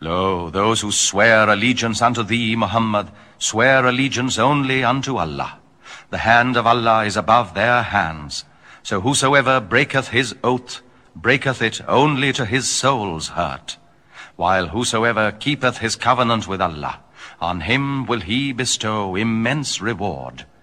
Lo, those who swear allegiance unto thee, Muhammad, swear allegiance only unto Allah. The hand of Allah is above their hands. So whosoever breaketh his oath, breaketh it only to his soul's hurt. While whosoever keepeth his covenant with Allah, on him will he bestow immense reward.